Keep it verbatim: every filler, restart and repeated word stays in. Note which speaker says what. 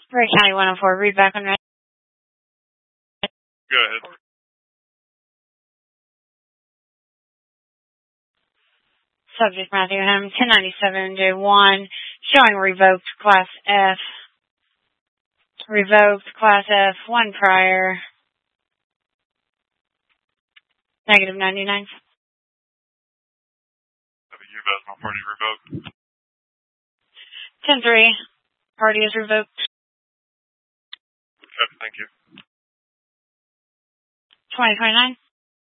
Speaker 1: Ray County one oh four, read back on red.
Speaker 2: Go ahead.
Speaker 1: Subject Matthew M, ten ninety-seven J one, showing revoked Class F. Revoked Class F, one prior. Negative ninety-nine.
Speaker 2: W, Vesma party revoked.
Speaker 1: ten three, party is revoked.
Speaker 2: Okay, thank you.
Speaker 1: twenty twenty-nine.